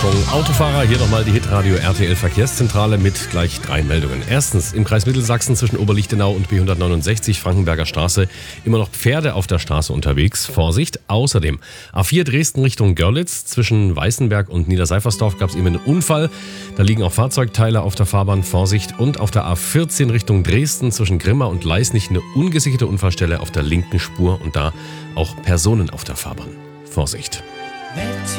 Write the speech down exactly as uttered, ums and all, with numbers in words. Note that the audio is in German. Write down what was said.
Achtung, Autofahrer, hier nochmal die Hitradio R T L Verkehrszentrale mit gleich drei Meldungen. Erstens, im Kreis Mittelsachsen zwischen Oberlichtenau und B hundertneunundsechzig Frankenberger Straße immer noch Pferde auf der Straße unterwegs. Vorsicht! Außerdem A vier Dresden Richtung Görlitz zwischen Weißenberg und Niederseifersdorf gab es eben einen Unfall. Da liegen auch Fahrzeugteile auf der Fahrbahn. Vorsicht! Und auf der A vierzehn Richtung Dresden zwischen Grimma und Leisnig eine ungesicherte Unfallstelle auf der linken Spur und da auch Personen auf der Fahrbahn. Vorsicht!